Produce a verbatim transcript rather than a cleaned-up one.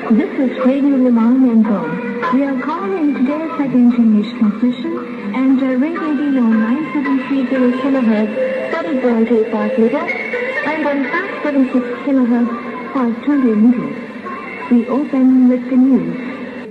This is Radio Limang Menzo. We are calling in today's second English transmission and uh, radio being on nine seven three zero kilohertz, thirty point eight five meters, and on five seven six kilohertz, five twenty meters. We open with the news.